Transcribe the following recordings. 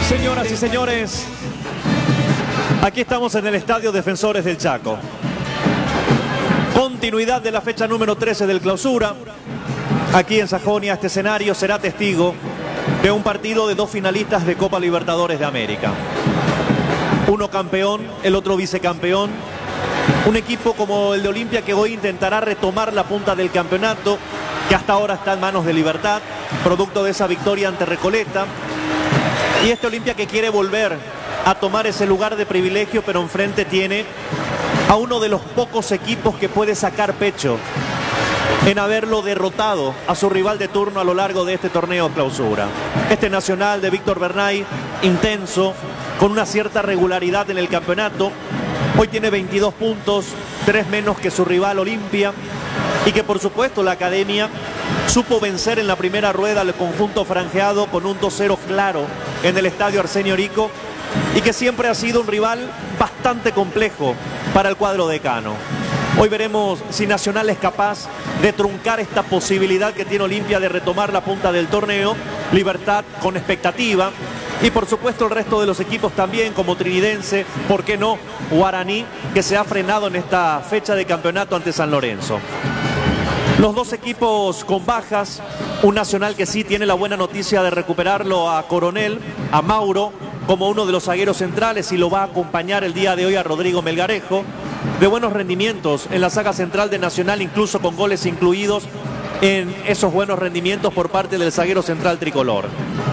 Señoras y señores, aquí estamos en el Estadio Defensores del Chaco. Continuidad de la fecha número 13 del Clausura. Aquí en Sajonia, este escenario será testigo de un partido de dos finalistas de Copa Libertadores de América. Uno campeón, el otro vicecampeón. Un equipo como el de Olimpia que hoy intentará retomar la punta del campeonato, que hasta ahora está en manos de Libertad, producto de esa victoria ante Recoleta. Y este Olimpia que quiere volver a tomar ese lugar de privilegio, pero enfrente tiene a uno de los pocos equipos que puede sacar pecho en haberlo derrotado a su rival de turno a lo largo de este torneo Clausura. Este Nacional de Víctor Bernay, intenso, con una cierta regularidad en el campeonato. Hoy tiene 22 puntos, 3 menos que su rival Olimpia, y que por supuesto la Academia supo vencer en la primera rueda al conjunto franjeado con un 2-0 claro en el estadio Arsenio Rico, y que siempre ha sido un rival bastante complejo para el cuadro decano. Hoy veremos si Nacional es capaz de truncar esta posibilidad que tiene Olimpia de retomar la punta del torneo. Libertad con expectativa, y por supuesto el resto de los equipos también, como Trinidense, ¿por qué no? Guaraní, que se ha frenado en esta fecha de campeonato ante San Lorenzo. Los dos equipos con bajas, un Nacional que sí tiene la buena noticia de recuperarlo a Coronel, a Mauro, como uno de los zagueros centrales, y lo va a acompañar el día de hoy a Rodrigo Melgarejo, de buenos rendimientos en la saga central de Nacional, incluso con goles incluidos en esos buenos rendimientos por parte del zaguero central tricolor.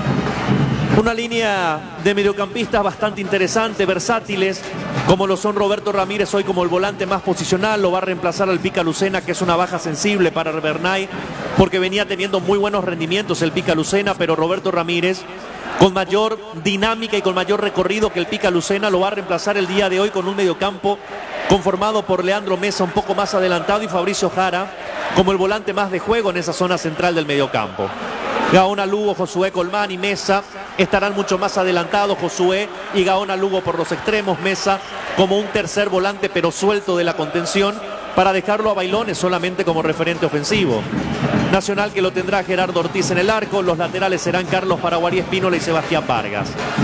Una línea de mediocampistas bastante interesante, versátiles, como lo son Roberto Ramírez, hoy como el volante más posicional. Lo va a reemplazar al Pica Lucena, que es una baja sensible para Bernay, porque venía teniendo muy buenos rendimientos el Pica Lucena, pero Roberto Ramírez, con mayor dinámica y con mayor recorrido que el Pica Lucena, lo va a reemplazar el día de hoy con un mediocampo conformado por Leandro Mesa un poco más adelantado y Fabricio Jara como el volante más de juego en esa zona central del mediocampo. Gaona Lugo, Josué Colmán y Mesa estarán mucho más adelantados, Josué y Gaona Lugo por los extremos, Mesa como un tercer volante pero suelto de la contención, para dejarlo a Bailones solamente como referente ofensivo. Nacional que lo tendrá Gerardo Ortiz en el arco, los laterales serán Carlos Paraguarí Espínola y Sebastián Vargas.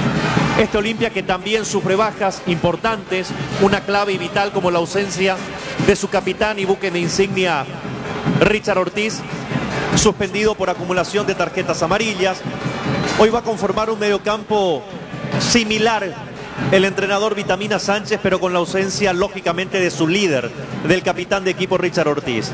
Este Olimpia que también sufre bajas importantes, una clave y vital como la ausencia de su capitán y buque de insignia Richard Ortiz, suspendido por acumulación de tarjetas amarillas. Hoy va a conformar un mediocampo similar el entrenador Vitamina Sánchez, pero con la ausencia lógicamente de su líder, del capitán de equipo Richard Ortiz.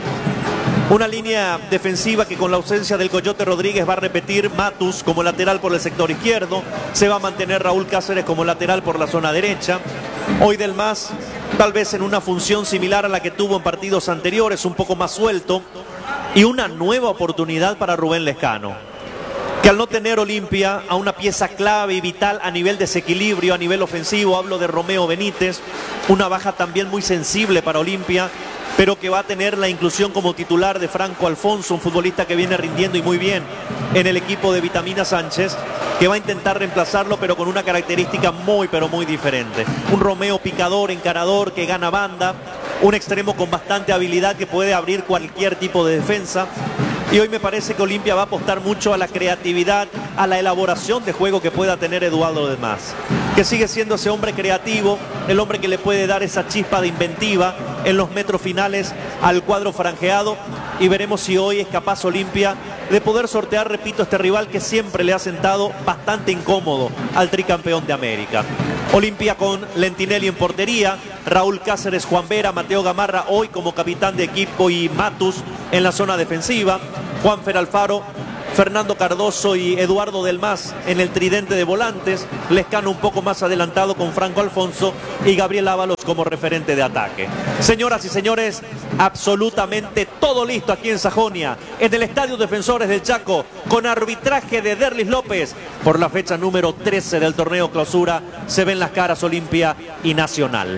Una línea defensiva que con la ausencia del Coyote Rodríguez va a repetir Matus como lateral por el sector izquierdo. Se va a mantener Raúl Cáceres como lateral por la zona derecha. Hoy Del Mas tal vez en una función similar a la que tuvo en partidos anteriores, un poco más suelto. Y una nueva oportunidad para Rubén Lescano, que al no tener Olimpia a una pieza clave y vital a nivel desequilibrio, a nivel ofensivo, hablo de Romeo Benítez, una baja también muy sensible para Olimpia, pero que va a tener la inclusión como titular de Franco Alfonso, un futbolista que viene rindiendo y muy bien en el equipo de Vitamina Sánchez, que va a intentar reemplazarlo, pero con una característica muy, pero muy diferente. Un Romeo picador, encarador, que gana banda, un extremo con bastante habilidad que puede abrir cualquier tipo de defensa. Y hoy me parece que Olimpia va a apostar mucho a la creatividad, a la elaboración de juego que pueda tener Eduardo Del Mas, que sigue siendo ese hombre creativo, el hombre que le puede dar esa chispa de inventiva en los metros finales al cuadro franjeado. Y veremos si hoy es capaz Olimpia de poder sortear, repito, este rival que siempre le ha sentado bastante incómodo al tricampeón de América. Olimpia con Lentinelli en portería, Raúl Cáceres, Juan Vera, Mateo Gamarra hoy como capitán de equipo y Matus en la zona defensiva, Juanfer Alfaro, Fernando Cardoso y Eduardo Del Mas en el tridente de volantes, Lescano un poco más adelantado con Franco Alfonso y Gabriel Ábalos como referente de ataque. Señoras y señores, absolutamente todo listo aquí en Sajonia, en el Estadio Defensores del Chaco, con arbitraje de Derlis López. Por la fecha número 13 del torneo Clausura, se ven las caras Olimpia y Nacional.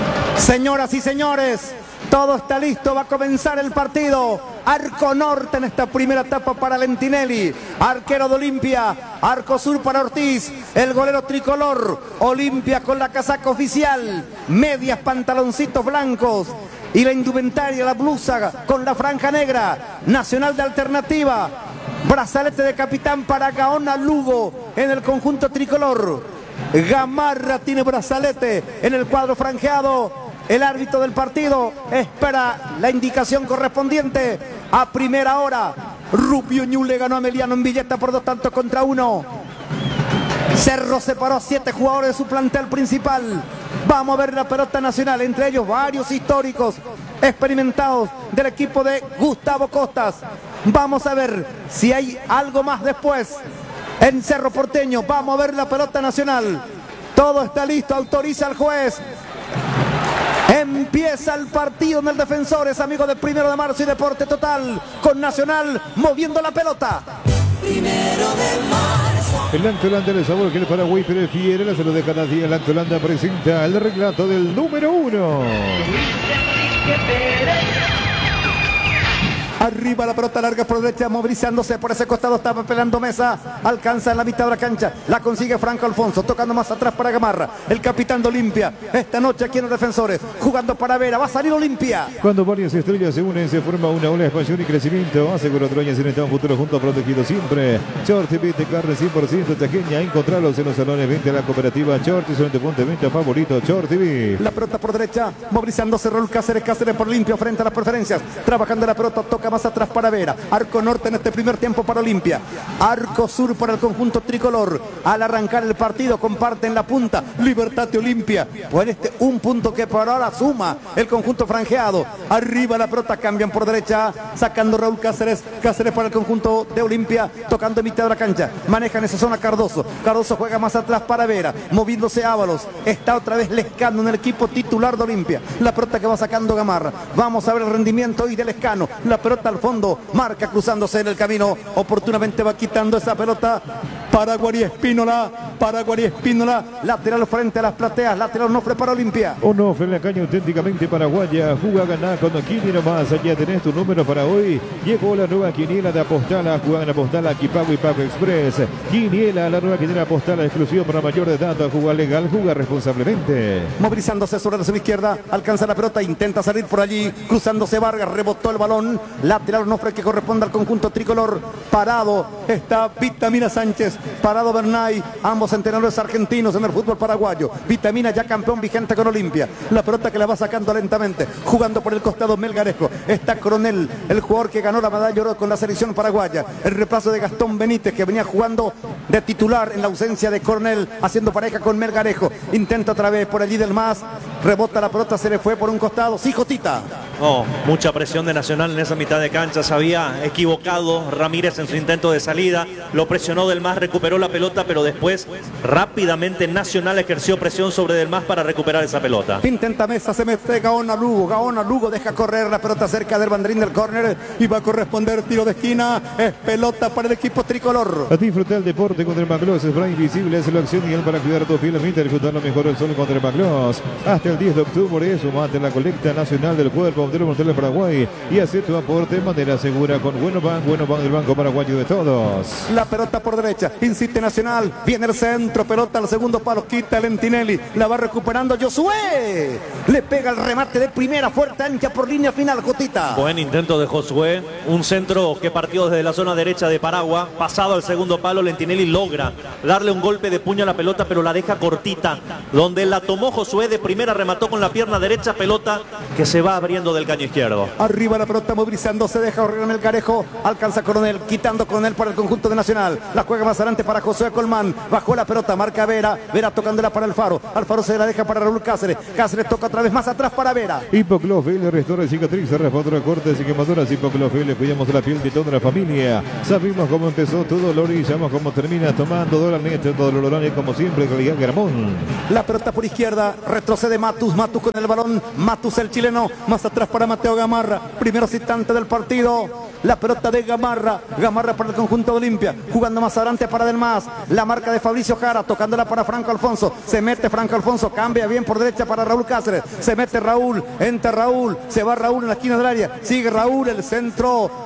Señoras y señores, todo está listo, va a comenzar el partido. Arco norte en esta primera etapa para Lentinelli, arquero de Olimpia. Arco sur para Ortiz, el golero tricolor. Olimpia con la casaca oficial, medias, pantaloncitos blancos y la indumentaria, la blusa con la franja negra. Nacional de alternativa, Brazalete de capitán para Gaona Lugo en el conjunto tricolor. Gamarra tiene brazalete en el cuadro franjeado. El árbitro del partido espera la indicación correspondiente a primera hora. Rubio Ñu le ganó a Emiliano en Villeta por 2-1. Cerro separó a 7 jugadores de su plantel principal. Vamos a ver la pelota nacional, entre ellos varios históricos experimentados del equipo de Gustavo Costas. Vamos a ver si hay algo más después en Cerro Porteño. Vamos a ver la pelota nacional. Todo está listo, autoriza al juez. Empieza el partido en el Defensores, amigo de 1 de marzo y Deporte Total, con Nacional moviendo la pelota. 1 de marzo. El Antolanda del sabor que el Paraguay prefiere, la salud de cada día. El Antolanda presenta el relato del número 1. Arriba la pelota larga por derecha, movilizándose por ese costado, estaba peleando Mesa, alcanza en la mitad de la cancha, la consigue Franco Alfonso, tocando más atrás para Gamarra, el capitán de Olimpia, esta noche aquí en los Defensores, jugando para Vera, va a salir Olimpia. Cuando varias estrellas se unen, se forma una ola de expansión y crecimiento. Aseguro Troñas en un futuro junto, protegido siempre. Short TV de carne 100% taqueña, encontrarlos en los salones 20 de la cooperativa Short y son tu punto de venta favorito, Short TV. La pelota por derecha, movilizándose Raúl Cáceres por Olimpia frente a las preferencias, trabajando la pelota, toca más atrás para Vera, arco norte en este primer tiempo para Olimpia, arco sur para el conjunto tricolor. Al arrancar el partido comparten la punta Libertad de Olimpia, pues un punto que por ahora suma el conjunto franjeado. Arriba la pelota, cambian por derecha, sacando Raúl Cáceres para el conjunto de Olimpia, tocando en mitad de la cancha, maneja en esa zona Cardoso juega más atrás para Vera, moviéndose Ábalos, está otra vez Lescano en el equipo titular de Olimpia, la pelota que va sacando Gamarra. Vamos a ver el rendimiento hoy de Lescano, la pelota al fondo, marca cruzándose en el camino, oportunamente va quitando esa pelota para Guariespínola, lateral frente a las plateas, lateral Onofre para Olimpia. Onofre en la caña auténticamente paraguaya, juga a ganar con Quiniela más, allá tenés tu número para hoy. Llegó la nueva quiniela de Apostala, juega en Apostala, Equipago y Pago Express. Quiniela, la nueva quiniela Apostala, exclusiva para mayor de edad, juega legal, juega responsablemente. Movilizándose sobre la zona izquierda, alcanza la pelota, intenta salir por allí, cruzándose Vargas, rebotó el balón, lateral Onofre que corresponde al conjunto tricolor. Parado está Vitamina Sánchez, parado Bernay, ambos entrenadores argentinos en el fútbol paraguayo. Vitamina ya campeón vigente con Olimpia, la pelota que la va sacando lentamente, jugando por el costado Melgarejo, está Coronel, el jugador que ganó la medalla de oro con la selección paraguaya. El reemplazo de Gastón Benítez, que venía jugando de titular en la ausencia de Coronel, haciendo pareja con Melgarejo, intenta otra vez por allí del más, rebota la pelota, se le fue por un costado, sí, Jotita. Oh, mucha presión de Nacional en esa mitad de cancha, se había equivocado Ramírez en su intento de salida, lo presionó Del Mas, recuperó la pelota, pero después rápidamente Nacional ejerció presión sobre Del Mas para recuperar esa pelota. Intenta Mesa, se mete Gaona Lugo deja correr la pelota cerca del banderín del córner y va a corresponder tiro de esquina, es pelota para el equipo tricolor. A disfrutar el deporte contra el Maglos, spray invisible, es la acción ideal para cuidar tu piel, disfrutar lo mejor del sol contra el Maglos. Hasta el 10 de octubre, sumate en la colecta nacional del cuerpo de los Paraguay y hacer tu aporte de manera segura con Bueno Bank del Banco Paraguayo de todos. La pelota por derecha, insiste Nacional, viene el centro, pelota al segundo palo, quita Lentinelli, la va recuperando Josué, le pega el remate de primera, fuerte, ancha por línea final, Jotita. Buen intento de Josué, un centro que partió desde la zona derecha de Paragua, pasado al segundo palo, Lentinelli logra darle un golpe de puño a la pelota, pero la deja cortita, donde la tomó Josué de primera, remató con la pierna derecha, pelota que se va abriendo del caño izquierdo. Arriba la pelota movilizando, se deja correr en el Carejo, alcanza Coronel, quitando Coronel para el conjunto de Nacional, la juega más adelante para José Colmán, bajó la pelota, marca Vera tocándola para Alfaro se la deja para Raúl Cáceres toca otra vez más atrás para Vera. Hipoclofil, restaura cicatrices, reforma cortes y quemaduras. Hipoclofil, cuidamos de la piel de toda la familia. Sabemos cómo empezó tu dolor y sabemos cómo termina, tomando Dolanet, Dolorane como siempre, calidad Gramón. La pelota por izquierda, retrocede Matus con el balón, Matus el chileno, más atrás para Mateo Gamarra, primeros instantes del partido. La pelota de Gamarra para el conjunto de Olimpia, jugando más adelante para Del Mas, la marca de Fabricio Jara, tocándola para Franco Alfonso, se mete Franco Alfonso, cambia bien por derecha para Raúl Cáceres, se mete Raúl, entra Raúl, se va Raúl en la esquina del área, sigue Raúl, el centro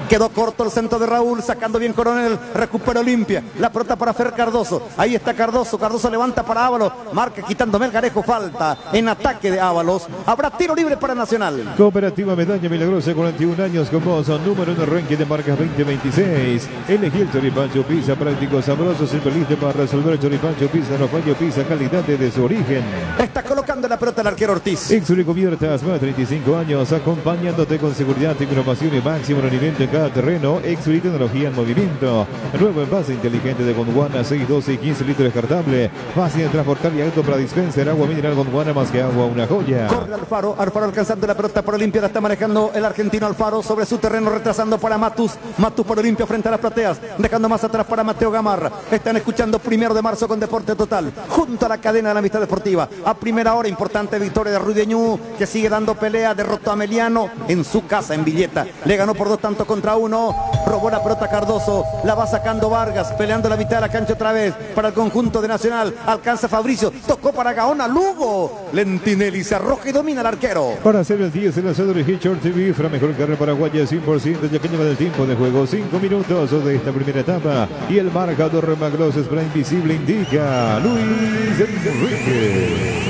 Quedó corto el centro de Raúl, sacando bien Coronel, recupera Olimpia, la pelota para Fer Cardoso, ahí está Cardoso, Cardoso levanta para Ábalos, marca quitando Melgarejo, falta en ataque de Ábalos, habrá tiro libre para Nacional. Cooperativa Medalla Milagrosa, 41 años con vos, número 1 ranking de marcas 2026. Elegí el Choripancho Pizza, práctico, sabroso, siempre listo para resolver. El Choripancho Pizza, no fallo Pizza, calidad de su origen. Está colocando la pelota el arquero Ortiz. Exuri Cubiertas, más de 35 años, acompañándote con seguridad, innovación y máximo rendimiento en cada terreno. Exuri Tecnología en movimiento. Nuevo envase inteligente de Gondwana, 6, 12 y 15 litros descartable. Fácil de transportar y alto para dispenser. Agua mineral Gondwana, más que agua, una joya. Corre Alfaro, Alfaro alcanzando la pelota por Olimpia, la está manejando el argentino Alfaro sobre su terreno, retrasando para Matus. Matus por Olimpia frente a las plateas, dejando más atrás para Mateo Gamarra. Están escuchando 1 de marzo con Deporte Total, junto a la cadena de la amistad deportiva. A primera hora, importante victoria de Ruideñú, que sigue dando pelea, derrotó a Meliano en su casa, en Villeta. Le ganó por 2 tantos contra 1, robó la pelota Cardoso, la va sacando Vargas, peleando la mitad de la cancha otra vez para el conjunto de Nacional. Alcanza Fabricio, tocó para Gaona, Lugo. Lentinelli se arroja y domina al arquero. Para hacer el 10 el lanzador de Hitchcock TV, la mejor carrera paraguaya 100%, ya que lleva del tiempo de juego 5 minutos de esta primera etapa. Y el marcador Maglos Spray Invisible indica Luis Enrique.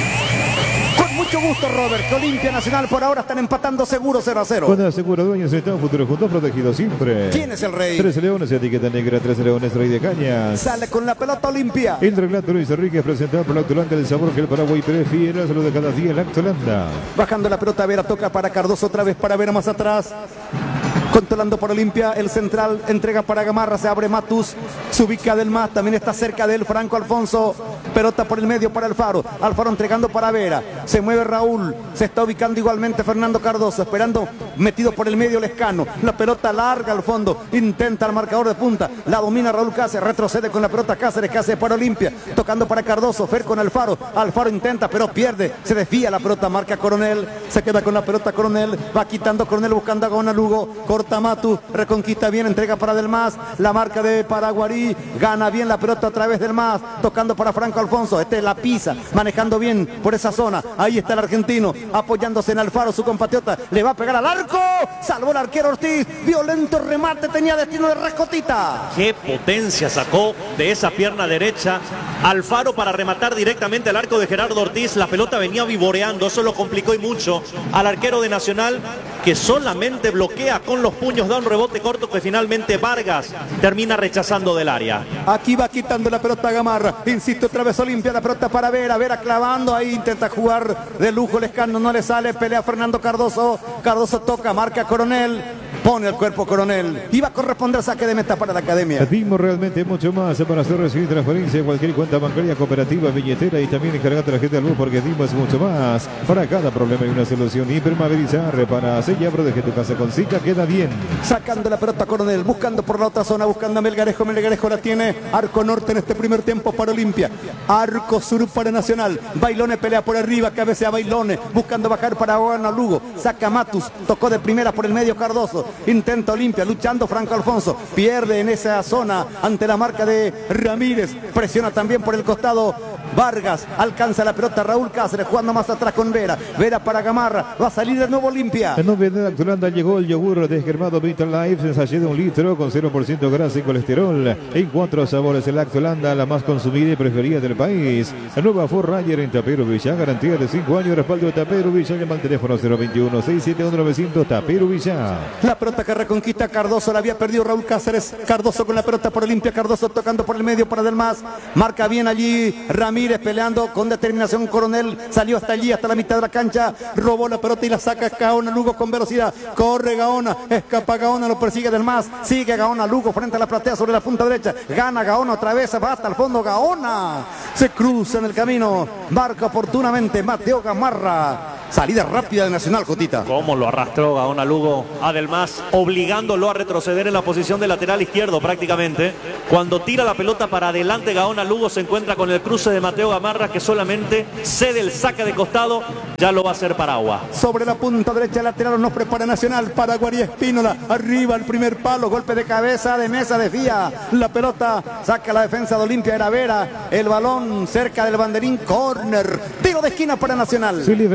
Con mucho gusto, Robert, que Olimpia Nacional por ahora están empatando seguro 0-0. Con asegura dueños está un futuro juntos protegido siempre. ¿Quién es el rey? 13 Leones, etiqueta negra, 13 Leones, rey de cañas. Sale con la pelota Olimpia. El relato Luis Enrique presentado por la Actualanda, del sabor que el Paraguay prefiere. La salud de cada día, la Actualanda. Bajando la pelota, Vera toca para Cardoso otra vez para Vera más atrás. Controlando por Olimpia, el central entrega para Gamarra, se abre Matus, se ubica del más, también está cerca de él Franco Alfonso, pelota por el medio para Alfaro, Alfaro entregando para Vera, se mueve Raúl, se está ubicando igualmente Fernando Cardoso, esperando, metido por el medio Lescano, la pelota larga al fondo, intenta el marcador de punta, la domina Raúl Cáceres, retrocede con la pelota Cáceres para Olimpia, tocando para Cardoso, Fer con Alfaro, Alfaro intenta pero pierde, se desvía la pelota, marca Coronel, se queda con la pelota Coronel, va quitando Coronel buscando a Gaona Lugo, corta Matu, reconquista bien, entrega para Del Mas, la marca de Paraguarí, gana bien la pelota a través del Mas, tocando para Franco Alfonso, este la pisa, manejando bien por esa zona, ahí está el argentino, apoyándose en Alfaro, su compatriota, le va a pegar al arco, salvó el arquero Ortiz, violento remate, tenía destino de Rascotita. Qué potencia sacó de esa pierna derecha Alfaro para rematar directamente al arco de Gerardo Ortiz, la pelota venía vivoreando, eso lo complicó y mucho al arquero de Nacional, que solamente bloquea con los puños, da un rebote corto que finalmente Vargas termina rechazando del área. Aquí va quitando la pelota Gamarra, insisto otra vez Olimpia, la pelota para Vera, Vera clavando, ahí intenta jugar de lujo Lescano, no le sale, pelea Fernando Cardoso, Cardoso toca, marca Coronel, pone el cuerpo Coronel, y va a corresponder saque de meta para la academia. Dimos realmente mucho más para hacer recibir transferencia de cualquier cuenta bancaria, cooperativa, billetera y también encargarte la gente del bus, porque dimos mucho más. Para cada problema hay una solución. Y Primaverizar para sellar, protege tu casa con Zika, queda bien. Sacando la pelota Coronel, buscando por la otra zona, buscando a Melgarejo, Melgarejo la tiene, arco norte en este primer tiempo para Olimpia, arco sur para Nacional, Bailone pelea por arriba, cabecea Bailone, buscando bajar para Gaona Lugo, saca Matus, tocó de primera por el medio Cardoso, intenta Olimpia, luchando Franco Alfonso, pierde en esa zona ante la marca de Ramírez, presiona también por el costado Vargas, alcanza la pelota Raúl Cáceres, jugando más atrás con Vera, Vera para Gamarra, va a salir de nuevo Olimpia. En nombre de la Actualanda llegó el yogur desgermado Vital Life, en sachet de 1 litro con 0% grasa y colesterol, en 4 sabores. El Actualanda, la más consumida y preferida del país. La nueva Ford Ranger en Tapero Villa, garantía de 5 años, respaldo de Tapero Villa, llama al teléfono 021-671-900, Tapero Villa. La pelota que reconquista Cardoso, la había perdido Raúl Cáceres, Cardoso con la pelota por Olimpia, Cardoso tocando por el medio para Del Mas, marca bien allí Ramírez, peleando con determinación Coronel, salió hasta allí, hasta la mitad de la cancha, robó la pelota y la saca Gaona Lugo con velocidad, corre Gaona, escapa Gaona, lo persigue Del Mas, sigue Gaona Lugo frente a la platea sobre la punta derecha, gana Gaona otra vez, va hasta el fondo Gaona, se cruza en el camino, marca oportunamente Mateo Gamarra. Salida rápida de Nacional, Jotita. Cómo lo arrastró Gaona Lugo a Del Mas, obligándolo a retroceder en la posición de lateral izquierdo prácticamente. Cuando tira la pelota para adelante, Gaona Lugo se encuentra con el cruce de Mateo Gamarra, que solamente cede el saque de costado, ya lo va a hacer Paragua. Sobre la punta derecha lateral nos prepara Nacional, Paraguay Espínola, arriba el primer palo, golpe de cabeza, de mesa, desvía la pelota, saca la defensa de Olimpia, era Vera, el balón cerca del banderín, córner, tiro de esquina para Nacional. Feliberno 30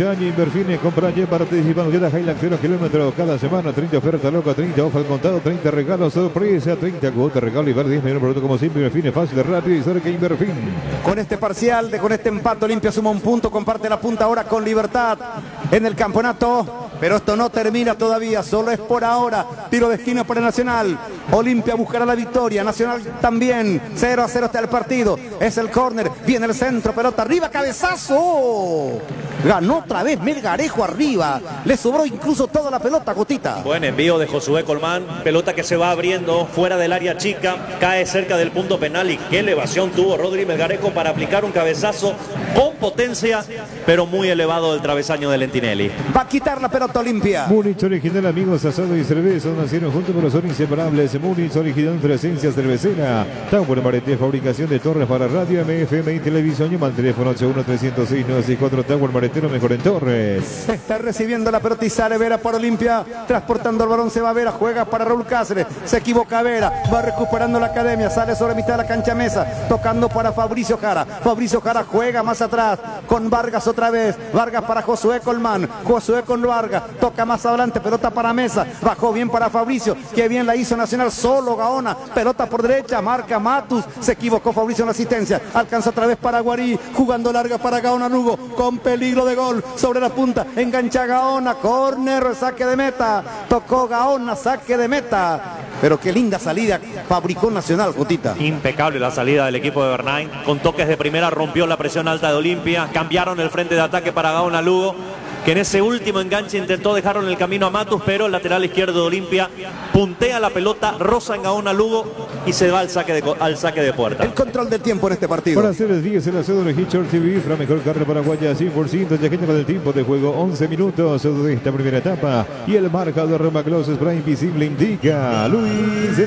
este año. Inverfine, compra ya participando. Queda Hilux 0 kilómetros cada semana. 30 ofertas locas, 30 hojas al contado, 30 regalos sorpresa, 30 cuotas regalo y ver 10 millones de productos como siempre. Inverfine, fácil, rápido y cerca. Inverfine. Con este parcial, con este empate, Olimpia suma un punto, comparte la punta ahora con Libertad en el campeonato. Pero esto no termina todavía, solo es por ahora. Tiro de esquina para el Nacional. Olimpia buscará la victoria, Nacional también. 0-0 está el partido. Es el córner, viene el centro, pelota arriba, cabezazo. Ganó otra vez Melgarejo arriba. Le sobró incluso toda la pelota, Gotita. Buen envío de Josué Colmán. Pelota que se va abriendo fuera del área chica. Cae cerca del punto penal. Y qué elevación tuvo Rodri Melgarejo para aplicar un cabezazo con potencia, pero muy elevado del travesaño de Lentinelli. Va a quitar la pelota Olimpia. Múnich original, amigos, asado y cerveza. Nacieron juntos, pero son inseparables. Múnich original, presencia cervecera. Tower Marete, fabricación de torres para radio, FM y televisión. Llama al teléfono 81-306-964. Tower Maretero, mejor en torres. Está recibiendo la pelota y sale Vera para Olimpia. Transportando el balón se va Vera. Juega para Raúl Cáceres. Se equivoca Vera. Va recuperando la academia. Sale sobre mitad de la cancha Mesa. Tocando para Fabricio Jara. Fabricio Jara juega más atrás. Con Vargas otra vez. Vargas para Josué Colmán. Josué con Vargas. Toca más adelante. Pelota para Mesa. Bajó bien para Fabricio. Qué bien la hizo Nacional. Solo Gaona. Pelota por derecha. Marca Matus. Se equivocó Fabricio en la asistencia. Alcanza otra vez para Guarí. Jugando larga para Gaona Lugo. Con peligro de gol. Sobre la punta. Engancha Gaona. Córner. Saque de meta. Tocó Gaona. Saque de meta. Pero qué linda salida fabricó Nacional, Jotita. Impecable la salida del equipo de Bernay. Con toques de primera rompió la presión alta de Olimpia. Cambiaron el frente de ataque para Gaona Lugo, que en ese último enganche intentó dejar en el camino a Matus, pero el lateral izquierdo de Olimpia puntea la pelota, roza en Gaona Lugo y se va al saque de puerta. El control del tiempo en este partido. Para hacer el 10 en la cédula Hitchcock TV, la mejor carne paraguaya 100%, ya que con el tiempo de juego 11 minutos de esta primera etapa. Y el marcador de Maclos Spray Invisible indica Luis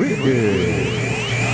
Enrique.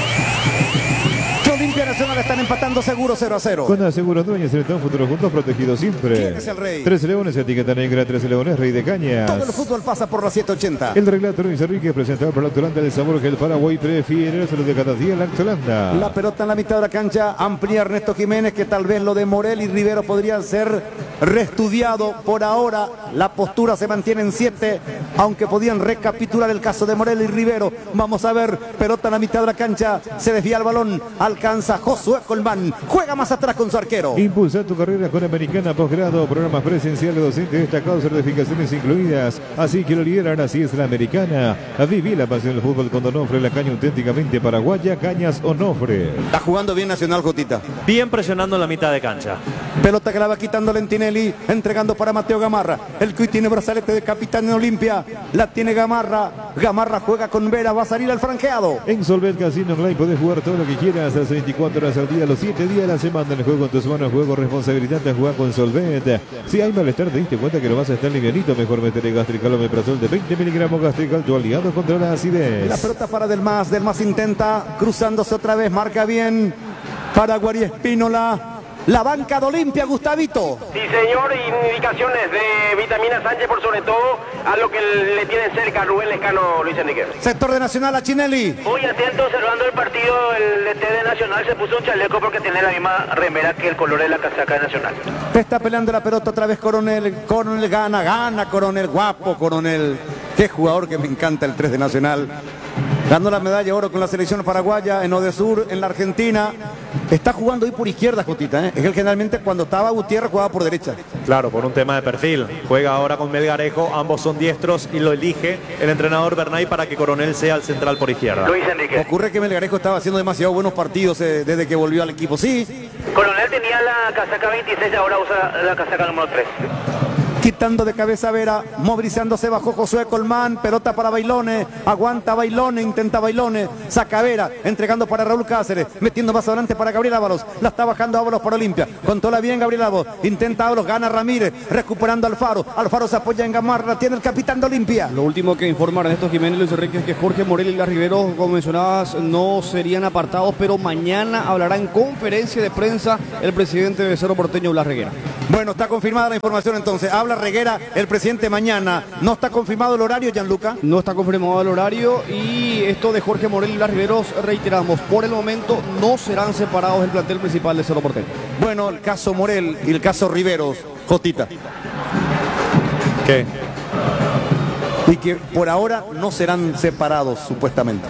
Olimpia Nacional están empatando seguro 0-0. Con Aseguro Dueñas, el futuro juntos protegidos siempre. ¿Quién es el rey? 13 Leones, etiqueta negra, 13 Leones, Rey de Cañas. Todo el fútbol pasa por la 780. El relator Luis Enrique, presentado por la Lactolanda, del sabor que el Paraguay prefiere, se lo de cada día Lactolanda. La pelota en la mitad de la cancha, amplía Ernesto Jiménez, que tal vez lo de Morel y Rivero podría ser reestudiado. Por ahora la postura se mantiene en 7, aunque podían recapitular el caso de Morel y Rivero. Vamos a ver, pelota en la mitad de la cancha, se desvía el balón, alcanza Josué Colmán, juega más atrás con su arquero. Impulsa tu carrera con Americana Posgrado, programas presenciales, docentes destacados, certificaciones incluidas. Así que lo lideran, así es la Americana. Viví la pasión del fútbol con Onofre, la caña auténticamente paraguaya, Cañas Onofre. Está jugando bien Nacional, Jotita. Bien presionando en la mitad de cancha. Pelota que la va quitando Lentinelli, entregando para Mateo Gamarra. El que hoy tiene brazalete de capitán en Olimpia. La tiene Gamarra. Gamarra juega con Vera, va a salir al franqueado. En Solvet Casino Online podés jugar todo lo que quieras, las 24 horas al día, los 7 días de la semana. El juego en tus manos, juego responsabilidad de jugar con Solvet. Si hay malestar, te diste cuenta que lo vas a estar livianito, mejor meterle Gastrical o Omeprazol de 20 miligramos. Gastrical, tu aliado contra la acidez. La pelota para Del Mas intenta, cruzándose otra vez, marca bien para Guarí Espínola. La banca de Olimpia, Gustavito. Sí, señor, indicaciones de Vitamina Sánchez, por sobre todo a lo que le tienen cerca Rubén Lescano, Luis Enrique. Sector de Nacional a Chinelli. Muy atento, observando el partido, el DT de Nacional se puso un chaleco porque tiene la misma remera que el color de la casaca de Nacional. Está peleando la pelota otra vez Coronel. Coronel gana Coronel, guapo Coronel. Qué jugador, que me encanta el 3 de Nacional. Ganó la medalla de oro con la selección paraguaya en Odesur, en la Argentina. Está jugando hoy por izquierda, Jotita, ¿eh? Es que él generalmente cuando estaba Gutiérrez jugaba por derecha. Claro, por un tema de perfil. Juega ahora con Melgarejo, ambos son diestros y lo elige el entrenador Bernay para que Coronel sea el central por izquierda. Luis Enrique. Ocurre que Melgarejo estaba haciendo demasiado buenos partidos desde que volvió al equipo. Sí. Coronel tenía la casaca 26, ahora usa la casaca número 3. Quitando de cabeza Vera, movilizándose bajo Josué Colmán, pelota para Bailone, aguanta Bailone, intenta Bailone, saca Vera, entregando para Raúl Cáceres, metiendo más adelante para Gabriel Ábalos, la está bajando Ábalos para Olimpia, controla bien Gabriel Ábalos, intenta Ábalos, gana Ramírez, recuperando Alfaro se apoya en Gamarra, tiene el capitán de Olimpia. Lo último que informa Ernesto Jiménez Luis Enrique es que Jorge Morel y la Rivero, como mencionabas, no serían apartados, pero mañana hablará en conferencia de prensa el presidente de Cerro Porteño, Blas Reguera. Bueno, está confirmada la información entonces. Habla Reguera, el presidente, mañana. ¿No está confirmado el horario, Gianluca? No está confirmado el horario y esto de Jorge Morel y Blas Riveros, reiteramos, por el momento no serán separados del plantel principal de Cerro Porteño. Bueno, el caso Morel y el caso Riveros. Jotita. ¿Qué? Y que por ahora no serán separados, supuestamente.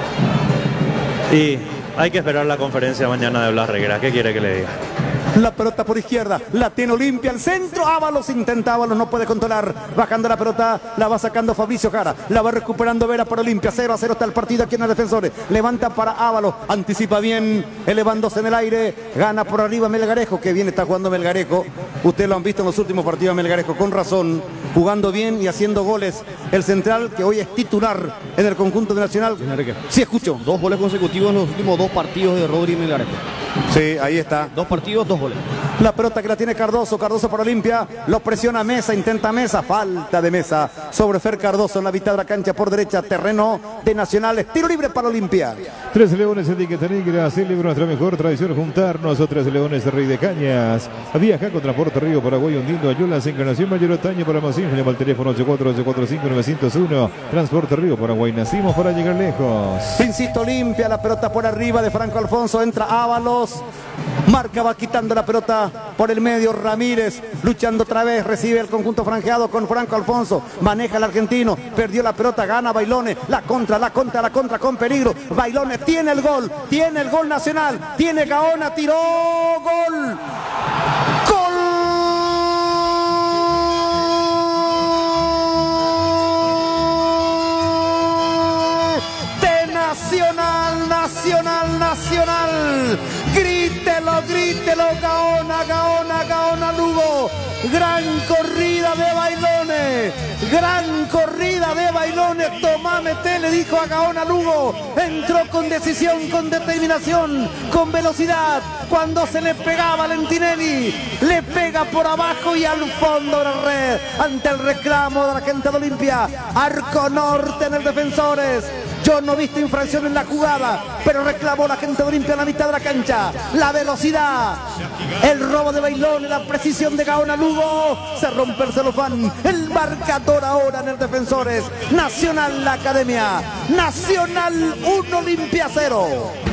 Y hay que esperar la conferencia mañana de Blas Reguera. ¿Qué quiere que le diga? La pelota por izquierda, la tiene Olimpia al centro, Ábalos intenta, Ábalos no puede controlar, bajando la pelota, la va sacando Fabricio Jara, la va recuperando Vera por Olimpia, 0-0 está el partido aquí en los Defensores, levanta para Ábalos, anticipa bien, elevándose en el aire, gana por arriba Melgarejo, que bien está jugando Melgarejo, ustedes lo han visto en los últimos partidos de Melgarejo, con razón, jugando bien y haciendo goles, el central que hoy es titular en el conjunto de Nacional. Sí, escucho. 2 goles consecutivos en los últimos 2 partidos de Rodri Melgarejo. Sí, ahí está. 2 partidos, 2 goles. La pelota que la tiene Cardoso, Cardoso para Olimpia, lo presiona Mesa, intenta Mesa, falta de Mesa sobre Fer Cardoso en la mitad de la cancha por derecha, terreno de Nacional, tiro libre para Olimpia. 3 Leones, etiqueta negra, celebra nuestra mejor tradición juntarnos, o 3 Leones, Rey de Cañas, viaja con Transporte Río Paraguay, hundiendo Ayulas, Encarnación Mayor Otaño para Masín, llama al teléfono 84-845-901, Transporte Río Paraguay, nacimos para llegar lejos. Insisto, Olimpia, la pelota por arriba de Franco Alfonso, entra Ábalos, marca, va quitando la pelota por el medio, Ramírez luchando otra vez, recibe el conjunto franjeado con Franco Alfonso, maneja el argentino, perdió la pelota, gana Bailones, la contra con peligro, Bailones tiene el gol Nacional, tiene Gaona, tiró, gol de Nacional, grítelo, Gaona, Lugo, gran corrida de Bailones, tomá, meté, le dijo a Gaona Lugo, entró con decisión, con determinación, con velocidad, cuando se le pegaba a Lentinelli, le pega por abajo y al fondo de la red, ante el reclamo de la gente de Olimpia, arco norte en el Defensores. Yo no he visto infracción en la jugada, pero reclamó la gente de Olimpia en la mitad de la cancha. La velocidad, el robo de Bailones, la precisión de Gaona Lugo. Se rompe el celofán, el marcador ahora en el Defensores. Nacional, la Academia. Nacional 1, Olimpia 0.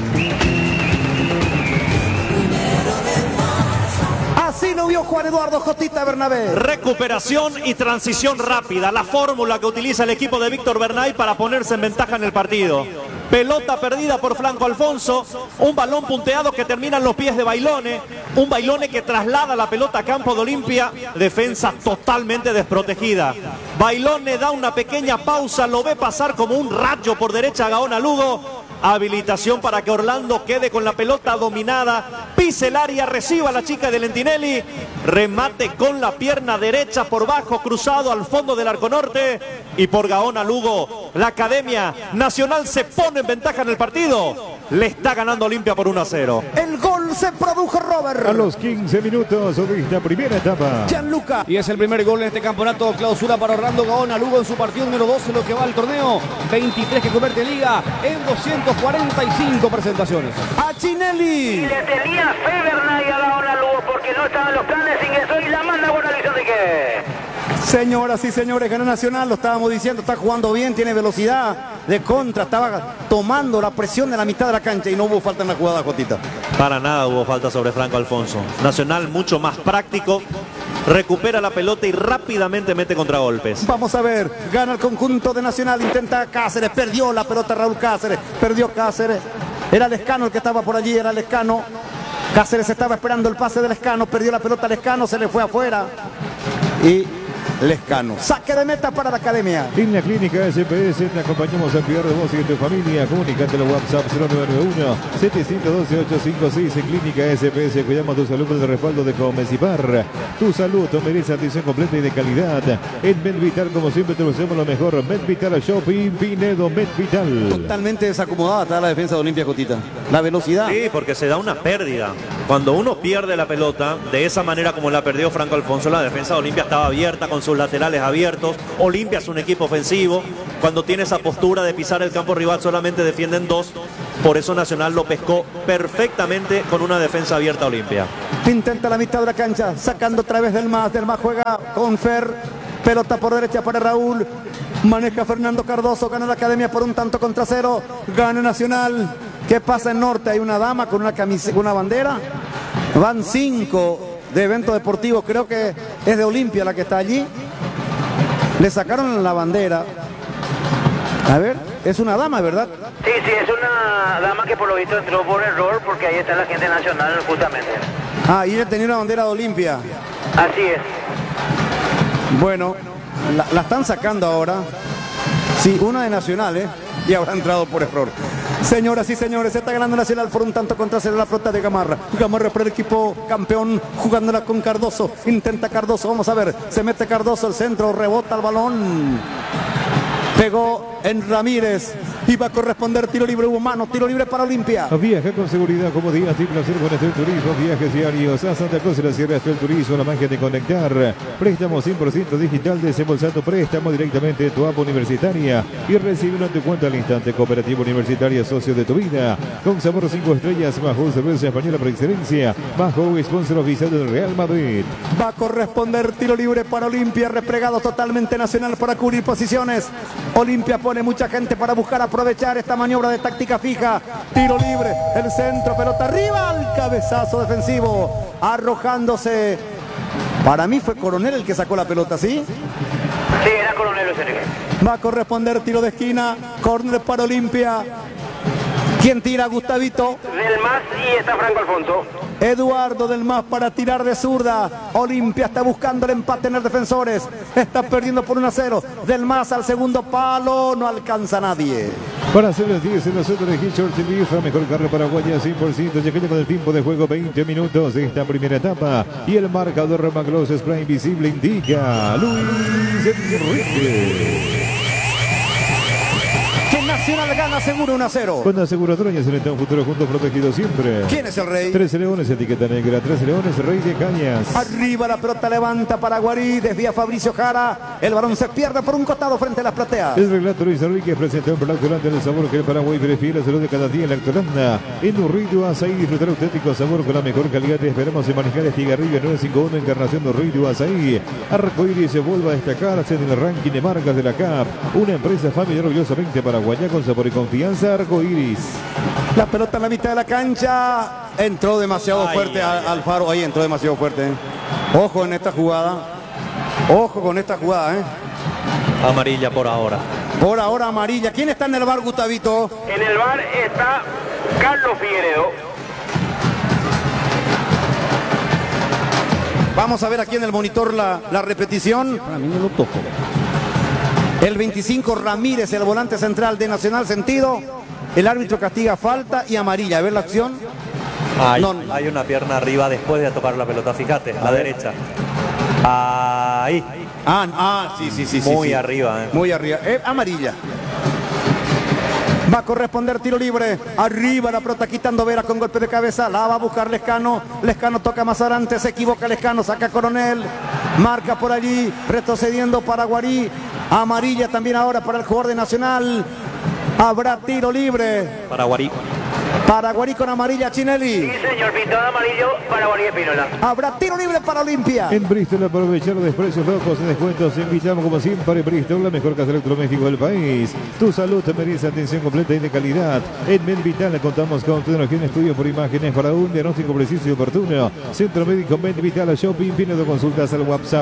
Así lo vio Juan Eduardo Jotita Bernabé. Recuperación y transición rápida, la fórmula que utiliza el equipo de Víctor Bernay para ponerse en ventaja en el partido. Pelota perdida por Franco Alfonso, un balón punteado que termina en los pies de Bailones, un Bailones que traslada la pelota a campo de Olimpia, defensa totalmente desprotegida. Bailones da una pequeña pausa, lo ve pasar como un rayo por derecha a Gaona Lugo. Habilitación para que Orlando quede con la pelota dominada, pise el área, reciba a la chica de Lentinelli, remate con la pierna derecha por bajo, cruzado al fondo del arco norte, y por Gaona Lugo, la Academia Nacional se pone en ventaja en el partido. Le está ganando Olimpia por 1-0. El gol se produjo, Robert. A los 15 minutos de esta primera etapa. Gianluca. Y es el primer gol en este campeonato clausura para Orlando Gaona Lugo en su partido número 12, lo que va al torneo. 23 que convierte Liga en 245 presentaciones. A Chinelli. Le tenía fe Bernay a Gaona Lugo porque no estaban los planes, ingresó y la manda por la Luis Enrique. Señoras y señores, ganó Nacional, lo estábamos diciendo, está jugando bien, tiene velocidad de contra, estaba tomando la presión de la mitad de la cancha y no hubo falta en la jugada, Jotita. Para nada hubo falta sobre Franco Alfonso. Nacional mucho más práctico, recupera la pelota y rápidamente mete contragolpes. Vamos a ver, gana el conjunto de Nacional, intenta Cáceres, perdió la pelota Raúl Cáceres, perdió Cáceres, era Lescano el que estaba por allí, era Lescano. Cáceres estaba esperando el pase de Lescano, perdió la pelota Lescano, se le fue afuera y Lescano. Saque de meta para la Academia. En la clínica SPS te acompañamos a cuidar de vos y de tu familia. Comunicate al WhatsApp 0991-712-856. En clínica SPS cuidamos tu salud con el respaldo de Comecipar. Tu salud merece atención completa y de calidad. En Medvital, como siempre, te ofrecemos lo mejor. Medvital Shopping Pinedo Medvital. Totalmente desacomodada está la defensa de Olimpia, Cotita. La velocidad. Sí, porque se da una pérdida. Cuando uno pierde la pelota, de esa manera como la perdió Franco Alfonso, la defensa de Olimpia estaba abierta con sus laterales abiertos. Olimpia es un equipo ofensivo. Cuando tiene esa postura de pisar el campo rival solamente defienden dos. Por eso Nacional lo pescó perfectamente con una defensa abierta a Olimpia. Intenta la mitad de la cancha, sacando otra vez del más juega con Fer. Pelota por derecha para Raúl. Maneja Fernando Cardoso, gana la Academia por 1-0. Gana Nacional. ¿Qué pasa en Norte? Hay una dama con una camisa, una bandera. Van 5 de evento deportivo, creo que es de Olimpia la que está allí. Le sacaron la bandera. A ver, es una dama, ¿verdad? Sí, es una dama que por lo visto entró por error porque ahí está la gente nacional justamente. Ah, y ella tenía una bandera de Olimpia. Así es. Bueno, la están sacando ahora. Sí, una de Nacional, y habrá entrado por error. Señoras y señores, se está ganando Nacional por un tanto contra cero la flota de Gamarra. Gamarra por el equipo campeón, jugándola con Cardoso. Intenta Cardoso, vamos a ver. Se mete Cardoso al centro, rebota el balón. Pegó en Ramírez. Iba a corresponder tiro libre humano, tiro libre para Olimpia. Viaja con seguridad, comodidad y placer con Estel Turismo. Viajes diarios a Santa Cruz de la Sierra. Estel Turismo, la magia de conectar. Préstamo 100% digital, desembolsando préstamo directamente de tu app universitaria y recibirlo en tu cuenta al instante. Cooperativa Universitaria, socio de tu vida. Con sabor 5 estrellas, bajo cerveza española por excelencia. Bajo sponsor oficial del Real Madrid. Va a corresponder tiro libre para Olimpia, replegado totalmente Nacional para cubrir posiciones. Olimpia pone mucha gente para buscar aprovechar esta maniobra de táctica fija. Tiro libre, el centro, pelota arriba, al cabezazo defensivo, arrojándose. Para mí fue Coronel el que sacó la pelota, ¿sí? Sí, era Coronel Luis Enrique. Va a corresponder tiro de esquina, córner para Olimpia. ¿Quién tira? Gustavito. Del Mas y está Franco Alfonso. Eduardo del Mas para tirar de zurda. Olimpia está buscando el empate en los defensores. Está perdiendo por 1-0. Del Mas al segundo palo. No alcanza a nadie. Para hacer el 10 en la zona de Hitchcock, la mejor carne paraguaya 100%. Llegando con el tiempo de juego 20 minutos de esta primera etapa. Y el marcador Maglos Spray Invisible indica Luis Enrique. Nacional gana seguro 1-0. Con aseguradora y un futuro juntos protegido siempre. ¿Quién es el rey? 13 Leones, etiqueta negra. 13 Leones, rey de cañas. Arriba la pelota levanta para Guarí. Desvía Fabricio Jara. El balón se pierde por un costado frente a las plateas. El relato Luis Enrique presentó en Lactolanda el sabor que el Paraguay prefiere. Salud de cada día en Lactolanda. En Urrido, Azaí, disfrutar auténtico sabor con la mejor calidad. Esperamos en manejar Estigarribia 951, Encarnación de Urrido, Azaí. Arcoíris se vuelve a destacarse en el ranking de marcas de la CAP. Una empresa familiar orgullosamente paraguaya con sabor y confianza. Arcoíris. La pelota en la mitad de la cancha. Entró demasiado fuerte Alfaro. Ahí entró demasiado fuerte. Ojo en esta jugada. Ojo con esta jugada. Amarilla por ahora. Por ahora amarilla. ¿Quién está en el bar, Gustavito? En el bar está Carlos Figueredo. Vamos a ver aquí en el monitor la repetición. Para mí no lo toco. El 25 Ramírez, el volante central de Nacional, sentido. El árbitro castiga falta y amarilla. A ver la acción. Hay una pierna arriba después de tocar la pelota, fíjate, a la derecha. Ahí. Sí. Muy arriba. Muy arriba. Amarilla. Va a corresponder tiro libre. Arriba la pelota quitando Vera con golpe de cabeza. La va a buscar Lescano. Lescano toca más adelante. Se equivoca Lescano. Saca Coronel. Marca por allí. Retrocediendo para Guarí. Amarilla también ahora para el jugador de Nacional. Habrá tiro libre. Para Guarí. Para Guarí con amarilla, Chinelli. Sí, señor, pintado amarillo para Guarí de Pinola. Habrá tiro libre para Olimpia. En Bristol, aprovechar los precios locos y descuentos. Invitamos como siempre Bristol, la mejor casa electrodoméstico del país. Tu salud te merece atención completa y de calidad. En Medvital contamos con tecnología en estudio por imágenes para un diagnóstico preciso y oportuno. Centro Médico Medvital Shopping. Pidiendo consultas al WhatsApp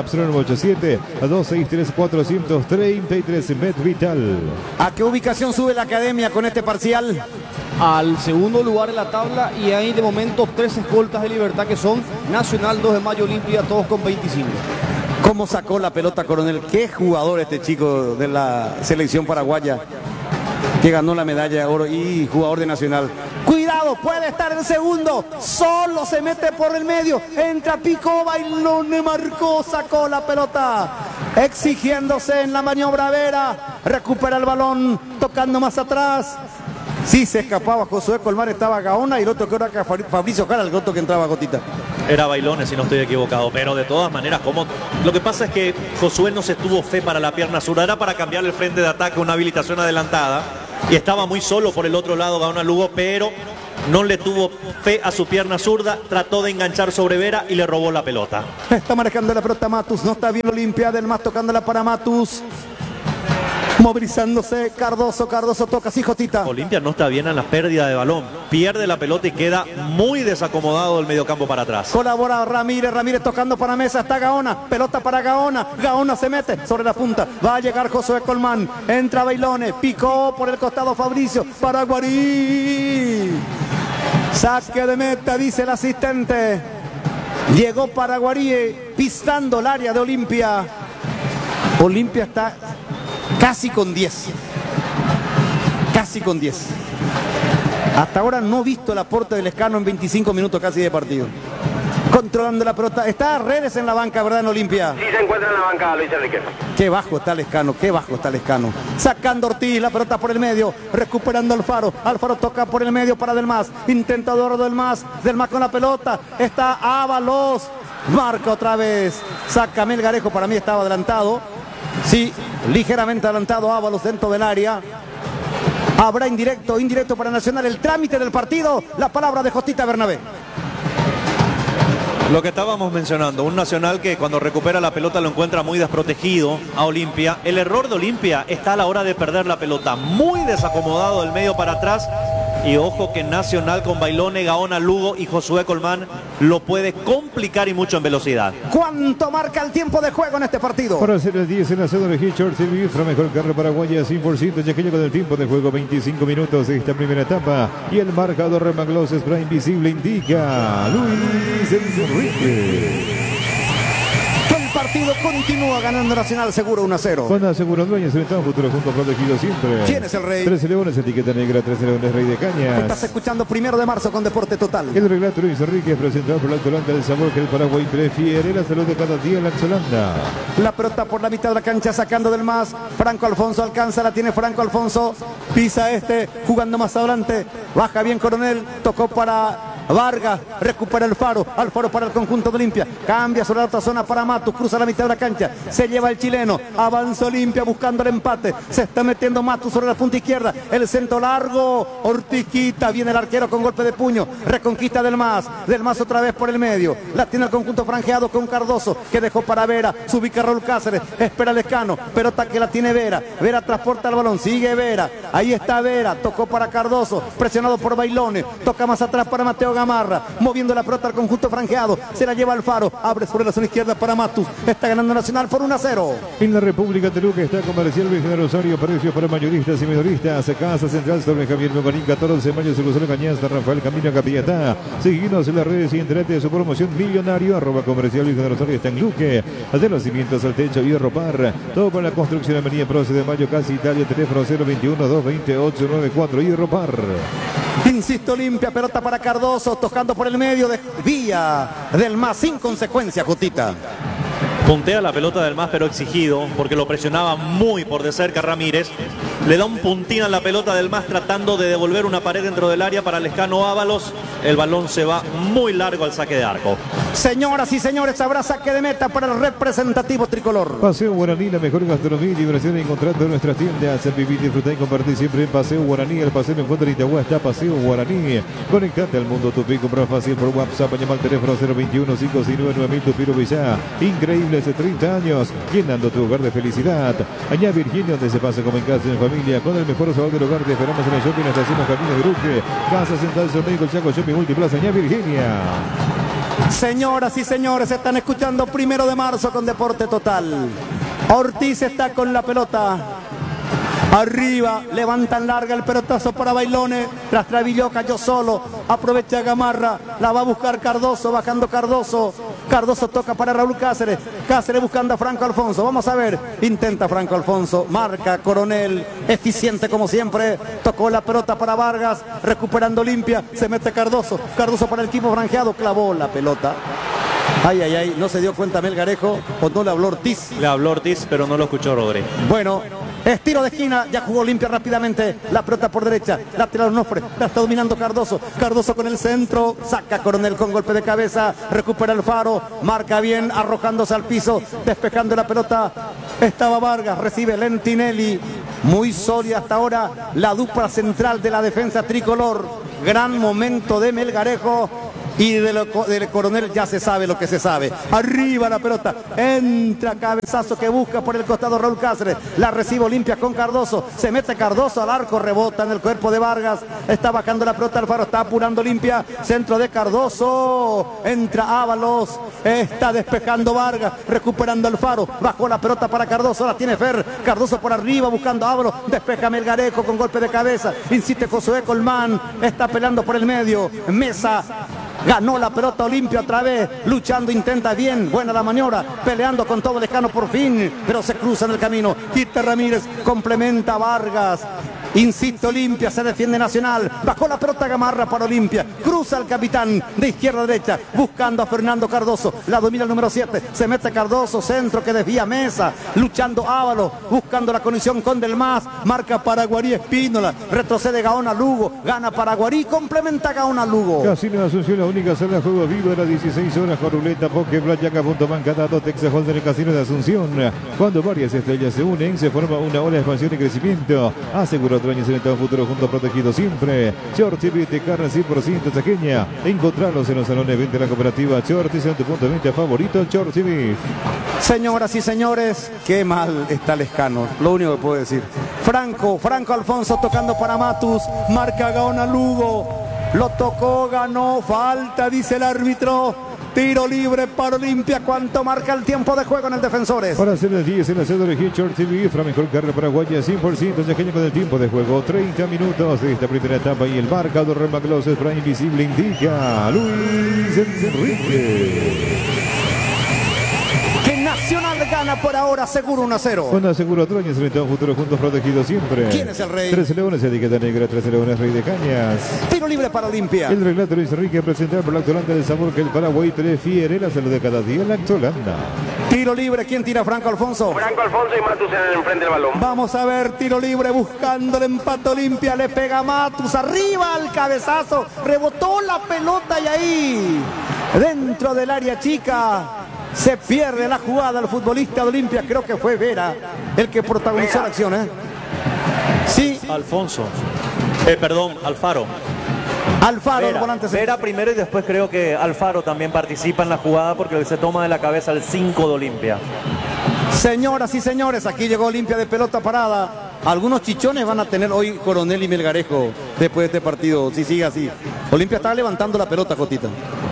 0987-263-433 Medvital. ¿A qué ubicación sube la academia con este parcial? Al segundo lugar en la tabla y hay de momento 3 escoltas de Libertad que son Nacional, 2 de Mayo, Olimpia, todos con 25. ¿Cómo sacó la pelota, Coronel? Qué jugador este chico de la selección paraguaya que ganó la medalla de oro y jugador de Nacional. Cuidado, puede estar el segundo. Solo se mete por el medio. Entra Pico, bailón, le marcó, sacó la pelota. Exigiéndose en la maniobra Vera. Recupera el balón, tocando más atrás. Sí, se escapaba Josué Colmar, estaba Gaona y el otro que era Fabricio Jara, el otro que entraba Gotita. Era Bailones, si no estoy equivocado, pero de todas maneras, lo que pasa es que Josué no se tuvo fe para la pierna zurda, era para cambiar el frente de ataque, una habilitación adelantada, y estaba muy solo por el otro lado Gaona Lugo, pero no le tuvo fe a su pierna zurda, trató de enganchar sobre Vera y le robó la pelota. Está manejando la pelota Matus, no está bien Olimpia, del Mas tocándola para Matus. Movilizándose Cardoso, Cardoso toca, sí, Jotita. Olimpia no está bien en la pérdida de balón. Pierde la pelota y queda muy desacomodado el mediocampo para atrás. Colabora Ramírez, Ramírez tocando para Mesa, está Gaona, pelota para Gaona, Gaona se mete sobre la punta, va a llegar Josué Colmán, entra Bailone, picó por el costado Fabricio, para Guarí. Saque de meta, dice el asistente. Llegó para Guarí, pisando el área de Olimpia. Olimpia está casi con 10. Casi con 10. Hasta ahora no he visto el aporte del Lescano en 25 minutos casi de partido. Controlando la pelota. Está Redes en la banca, ¿verdad, en Olimpia? Sí, se encuentra en la banca Luis Enrique. Qué bajo está Lescano, qué bajo está Lescano. Sacando Ortiz, la pelota por el medio, recuperando Alfaro. Alfaro toca por el medio para Delmas. Intentador Delmas con la pelota. Está Ábalos. Marca otra vez. Saca Melgarejo, para mí estaba adelantado. Sí, ligeramente adelantado Ábalos dentro del área. Habrá indirecto para Nacional. El trámite del partido, la palabra de Jotita Bernabé. Lo que estábamos mencionando, un Nacional que cuando recupera la pelota lo encuentra muy desprotegido a Olimpia. El error de Olimpia está a la hora de perder la pelota, muy desacomodado del medio para atrás. Y ojo que Nacional con Bailone, Gaona, Lugo y Josué Colmán lo puede complicar y mucho en velocidad. ¿Cuánto marca el tiempo de juego en este partido? Para hacer el 10 en la zona de Hitchard, Silvestre, mejor carro paraguaya, 100%, ya que llega del tiempo de juego, 25 minutos de esta primera etapa. Y el marcador Remaglos Spray Invisible indica Luis Enrique. El partido continúa ganando Nacional seguro 1-0. Juan Seguro Dueñas, un futuro junto protegido siempre. ¿Quién es el rey? 13 Leones, etiqueta negra, 13 Leones, Rey de Cañas. Estás escuchando 1 de marzo con Deporte Total. El relato Luis Enrique es presentado por la Altolanda, el sabor que el Paraguay prefiere, la salud de cada día en la Altolanda. La pelota por la mitad de la cancha sacando del más. Franco Alfonso alcanza, la tiene Franco Alfonso. Pisa jugando más adelante. Baja bien Coronel, tocó para Vargas, recupera Alfaro para el conjunto de Olimpia, cambia sobre la otra zona para Matus, cruza la mitad de la cancha, se lleva el chileno, avanza Olimpia buscando el empate, se está metiendo Matus sobre la punta izquierda, el centro largo, Ortiz quita, viene el arquero con golpe de puño, reconquista del más otra vez por el medio, la tiene el conjunto franjeado con Cardoso, que dejó para Vera, se ubica Raúl Cáceres, espera Lescano, pelota que la tiene Vera transporta el balón, sigue Vera, ahí está Vera, tocó para Cardoso, presionado por Bailone, toca más atrás para Mateo Gamarra, moviendo la pelota al conjunto franjeado, se la lleva Alfaro, abre sobre la zona izquierda para Matus, está ganando Nacional por 1-0. En la República de Luque está Comercial Virgen de Rosario, precios para mayoristas y minoristas, Casa Central sobre Javier Mocarín, 14 de mayo, Solución Cañas, Rafael Camino Capiatá. Seguimos en las redes y entérate de su promoción millonario, @Comercial Virgen de Rosario está en Luque, de los cimientos al techo y Ropar, todo para la construcción de Avenida Proce de Mayo, Casi Italia, teléfono 021-228-94 y Ropar. Insisto, limpia, pelota para Cardoso, tocando por el medio de vía del más, sin consecuencia, Jotita. Puntea la pelota del más, pero exigido, porque lo presionaba muy por de cerca Ramírez. Le da un puntín a la pelota del más, tratando de devolver una pared dentro del área para Lescano Ábalos. El balón se va muy largo al saque de arco. Señoras y señores, habrá saque de meta para el representativo tricolor. Paseo Guaraní, la mejor gastronomía y diversión encontrando en nuestras tiendas. Vivir, disfrutar y compartir siempre en Paseo Guaraní. El paseo me encuentra en Itagüá, está Paseo Guaraní. Conectate al mundo Tupi, comprar fácil por WhatsApp, llama al teléfono 021-569-9000 Tupiro Villá. Increíbles 30 años, llenando tu hogar de felicidad. Allá Virginia, donde se pasa como en casa en familia, con el mejor sabor del hogar. Te esperamos en el shopping Estación Camino de Luque, Casa Central Sorneico, el Chaco Shopping Multiplaza, allá Virginia. Señoras y señores, están escuchando 1 de marzo con Deporte Total. Ortiz está con la pelota. Arriba, levantan larga el pelotazo para Bailone. Rastravillo cayó solo. Aprovecha Gamarra. La va a buscar Cardoso, bajando Cardoso. Cardoso toca para Raúl Cáceres. Cáceres buscando a Franco Alfonso. Vamos a ver. Intenta Franco Alfonso. Marca Coronel. Eficiente como siempre. Tocó la pelota para Vargas. Recuperando limpia. Se mete Cardoso. Cardoso para el equipo franjeado. Clavó la pelota. Ay, ay, ay. No se dio cuenta Melgarejo. O no le habló Ortiz. Le habló Ortiz, pero no lo escuchó Rodri. Bueno. Es tiro de esquina, ya jugó limpia rápidamente, la pelota por derecha, lateral Onofre, la está dominando Cardoso, Cardoso con el centro, saca Coronel con golpe de cabeza, recupera el Faro, marca bien, arrojándose al piso, despejando la pelota, estaba Vargas, recibe Lentinelli, muy sólida hasta ahora la dupla central de la defensa tricolor, gran momento de Melgarejo, y del Coronel ya se sabe lo que se sabe. Arriba la pelota, entra cabezazo que busca por el costado Raúl Cáceres, la recibe Olimpia con Cardoso, se mete Cardoso al arco, rebota en el cuerpo de Vargas, está bajando la pelota Alfaro, está apurando Olimpia, centro de Cardoso, entra Ábalos, está despejando Vargas, recuperando Alfaro, bajó la pelota para Cardoso, la tiene Fer, Cardoso por arriba buscando a Ábalos, despeja Melgarejo con golpe de cabeza, insiste Josué Colmán, está peleando por el medio, Mesa. Ganó la pelota Olimpia otra vez, luchando, intenta bien, buena la maniobra, peleando con todo Lescano por fin, pero se cruza en el camino. Quita Ramírez, complementa a Vargas. Insiste Olimpia, se defiende Nacional, bajó la pelota Gamarra para Olimpia, cruza el capitán de izquierda a derecha, buscando a Fernando Cardoso, la domina el número 7, se mete Cardoso, centro que desvía Mesa, luchando Ábalos, buscando la conexión con Delmas, marca Paraguarí Espínola, retrocede Gaona Lugo, gana Paraguarí, complementa Gaona Lugo. Casino de Asunción, la única sala de juego vivo de las 16 horas con ruleta, poker, blackjack, punto banca, datos, Texas Hold'em en el Casino de Asunción. Cuando varias estrellas se unen, se forma una ola de expansión y crecimiento. Asegura otro año en el futuro junto protegido siempre. Short TV de carne 100% saqueña. Encontrarlos en los salones de venta de la cooperativa Short en tu punto de venta favorito, Short TV. Señoras y señores, qué mal está Lescano, lo único que puedo decir. Franco Alfonso tocando para Matus, marca Gaona Lugo, lo tocó, ganó, falta, dice el árbitro. Tiro libre para Olimpia. ¿Cuánto marca el tiempo de juego en el Defensores? Para hacer el 10 en la sede de Short TV, la mejor carrera paraguaya 100% saqueña con el tiempo de juego. 30 minutos de esta primera etapa y el marcador Remacloses para Invisible indica Luis Enrique. Que Nacional gana por ahora, seguro 1-0. Con Aseguro Troñez, enfrentado futuro juntos protegidos siempre. ¿Quién es el rey? 13 Leones, etiqueta negra, 13 Leones, Rey de Cañas. Tiro libre para Olimpia. El relato Luis Enrique presentar por la Lactolanda del sabor que el Paraguay prefiere, la salud de cada día, la Lactolanda. Tiro libre, ¿quién tira? Franco Alfonso. Franco Alfonso y Matus en el enfrente del balón. Vamos a ver, tiro libre buscando el empate Olimpia, le pega Matus, arriba al cabezazo, rebotó la pelota y ahí, dentro del área chica, se pierde la jugada. El futbolista de Olimpia, creo que fue Vera el que protagonizó la acción, ¿eh? Sí. Alfonso. Perdón, Alfaro. Alfaro, Vera, el volante. Vera primero y después creo que Alfaro también participa en la jugada porque se toma de la cabeza el 5 de Olimpia. Señoras y señores, aquí llegó Olimpia de pelota parada. Algunos chichones van a tener hoy Coronel y Melgarejo después de este partido, si sigue así. Olimpia está levantando la pelota, Cotita.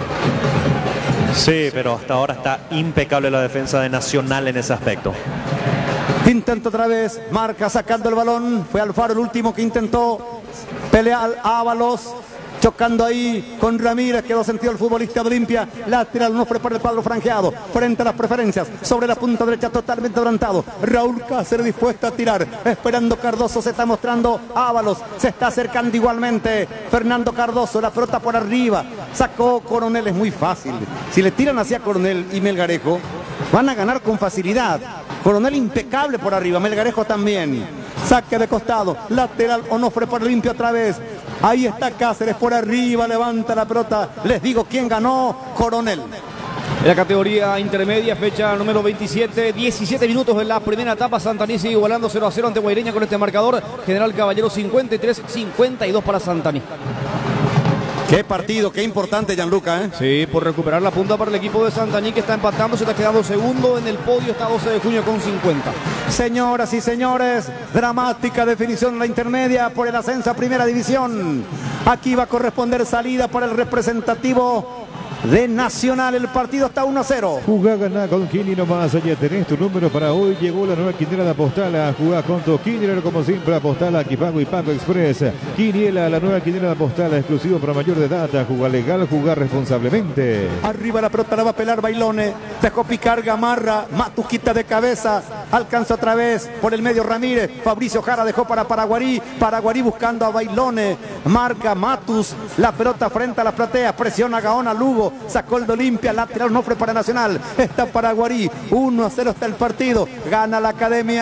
Sí, pero hasta ahora está impecable la defensa de Nacional en ese aspecto. Intenta otra vez, marca sacando el balón, fue Alfaro el último que intentó, pelea Ábalos, chocando ahí con Ramírez, quedó sentido el futbolista de Olimpia, lateral no fue para el cuadro franjeado, frente a las preferencias, sobre la punta derecha totalmente adelantado, Raúl Cáceres dispuesto a tirar, esperando Cardoso, se está mostrando Ábalos, se está acercando igualmente, Fernando Cardoso, la pelota por arriba, sacó Coronel, es muy fácil, si le tiran hacia Coronel y Melgarejo, van a ganar con facilidad. Coronel impecable por arriba, Melgarejo también. Saque de costado, lateral Onofre por limpio otra vez. Ahí está Cáceres por arriba, levanta la pelota. Les digo quién ganó, Coronel. En la categoría intermedia, fecha número 27, 17 minutos de la primera etapa. Santaní sigue igualando 0-0 ante Guaireña con este marcador. General Caballero 53-52 para Santaní. Qué partido, qué importante, Gianluca, ¿eh? Sí, por recuperar la punta para el equipo de Santaní, que está empatando, se está quedando segundo en el podio, está 12 de junio con 50. Señoras y señores, dramática definición en la intermedia por el ascenso a primera división. Aquí va a corresponder salida por el representativo de Nacional. El partido está 1-0. Jugá, ganá con Kini nomás. Allá tenés tu número para hoy. Llegó la nueva quiniela de Apostala. Jugá con tu quiniela como siempre. Apostala, Equipago y Pago Express. Quiniela, la nueva quiniela de Apostala, exclusivo para mayor de edad. Jugá legal, jugá responsablemente. Arriba la pelota la va a pelar Bailone. Dejó picar Gamarra. Matusquita de cabeza. Alcanza otra vez por el medio Ramírez. Fabricio Jara dejó para Paraguarí. Paraguarí buscando a Bailone. Marca Matus. La pelota frente a las plateas. Presiona Gaona Lugo. Sacó el de Olimpia, lateral no fue para Nacional. Está Paraguarí, 1-0 está el partido. Gana la Academia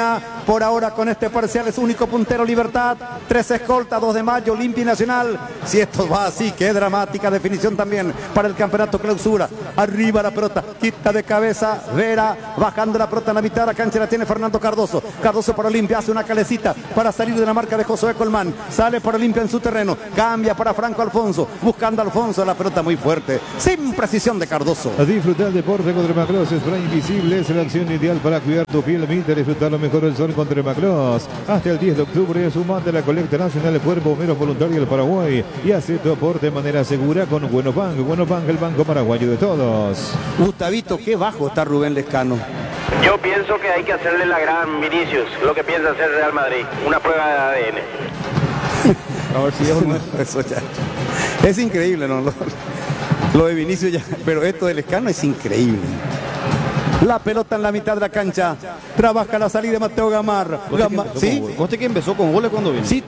Por ahora con este parcial es único puntero Libertad, 3 escolta, 2 de Mayo, Olimpia y Nacional. Si esto va así, qué dramática definición también para el campeonato clausura. Arriba la pelota, quita de cabeza Vera, bajando la pelota en la mitad de la cancha, la tiene Fernando Cardoso. Cardoso para Olimpia, hace una calecita para salir de la marca de Josué Colmán. Sale para Olimpia en su terreno, cambia para Franco Alfonso, buscando a Alfonso, la pelota muy fuerte, sin precisión de Cardoso. A disfrutar el deporte contra Macross, spray invisible es la acción ideal para cuidar tu piel. Mite, disfrutar lo mejor del sol contra Macross. Hasta el 10 de octubre, sumate a la colecta nacional del Cuerpo Bomberos Voluntario del Paraguay y hace tu aporte de manera segura con Buenos Bank. Buenos Bank, el banco paraguayo de todos. Gustavito, qué bajo está Rubén Lescano. Yo pienso que hay que hacerle la gran Vinicius, lo que piensa hacer Real Madrid, una prueba de ADN. A ver si eso ya. Es increíble, ¿no? Lo de Vinicius ya, pero esto del Lescano es increíble. La pelota en la mitad de la cancha. Trabaja la salida de Mateo Gamar. ¿Sí? ¿Usted que empezó con goles cuando vino? Sí,